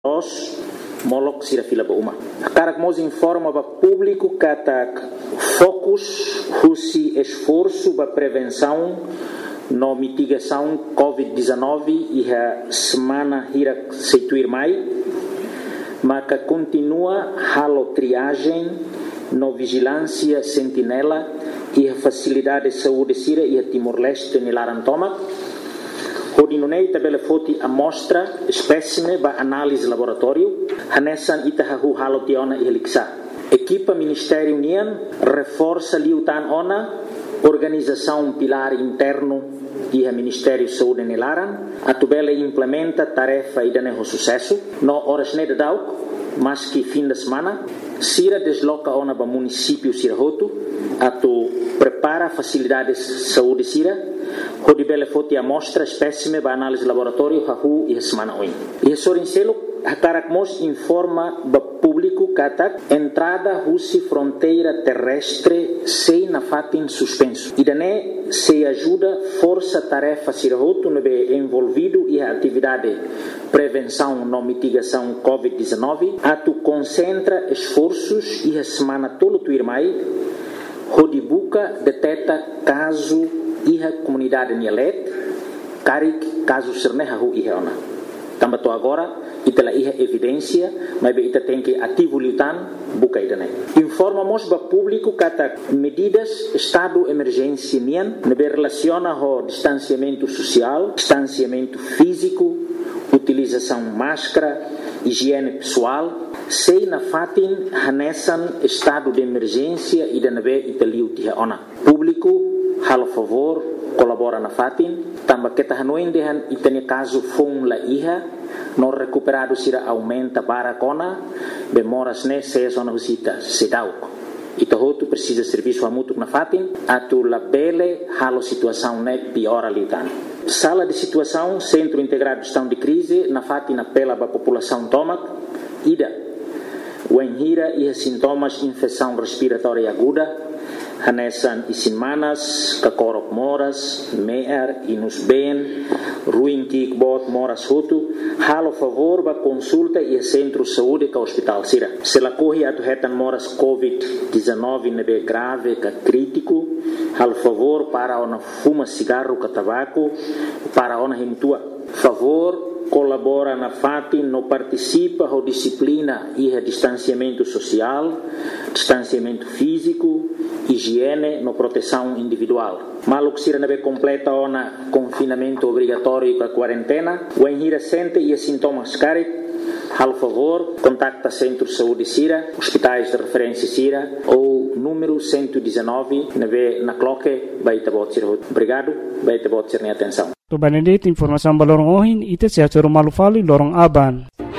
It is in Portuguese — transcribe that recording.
molok sira fila ba uma. Karak mos informa ba público katak fokus husi esforço ba prevenção no mitigação COVID-19 e a semana hira seituir mai, maka continua halo triagem no vigilância sentinela e a facilidade de saúde sira e a Timor-Leste nilaran tomak. Hodinunei tabela foti amostra espécime ba análise laboratório hanesan itahahu halo tiona e heliksa. Equipa Ministério União reforça liutan ona organização pilar interno e a Ministério de Saúde nilaran atubela implementa tarefa e daneho sucesso no horas ne dauk mas que fim de semana sira desloca ona ba município sirahoto atu prepara facilidades saúde sira hodi bele foti amostra espécime ba análise laboratório hahu e semana oin e sorincelo hakarak mos informa ba público katak entrada husi fronteira terrestre sei na fatin suspenso e dane se ajuda força tarefa sirahoto nebe envolvido e a atividade prevenção no mitigação COVID-19 atu concentra esforços e a semana tolo tuirmai hodi buka deteta caso e a comunidade nielet karik caso serne hahu e ona tamba to agora itela iha evidência mas be ita tem que ativo liutan buka idane informamos ba público kata medidas estado emergência nian nebe relaciona ho distanciamento social distanciamento físico utilização máscara higiene pessoal sei na fatin hanesan estado de emergência e danebe italiu tiha ona público halo favor colabora na fatin tamba kita hanuin dehan itani caso fung la iha no recuperado sira aumenta barakona bemoras ne se zona visita sedauk ita hotu precisa serviço amutuk na fatin atu la bele halo situação ne piora litan sala de situação centro integrado de gestão de crise na fatin apela ba população tomak ida wenhira e sintomas infecção respiratória aguda hanesan isin manas, kakorok moras, meer, inus ben, ruim kikbot moras hutu, halo favor ba consulta e centro saúde ka hospital sira. Se la corri atu hetan moras COVID-19 nebe grave ka crítico, halo favor para ona fuma cigarro ka tabaco, para ona himtua. Favor colabora na fatin no participa ho disciplina e distanciamento social, distanciamento físico, higiene no proteção individual. Maluk sira nabe completa ona confinamento obrigatório com a quarentena, o enhira sente e sintomas carik, hal favor, contacta Centro de Saúde Sira, hospitais de referência Sira ou número 119 na cloque baita bot sira. Obrigado, baita bot sira atenção. To Benedict informação balorong ohin ite sa choro malufali lorong aban.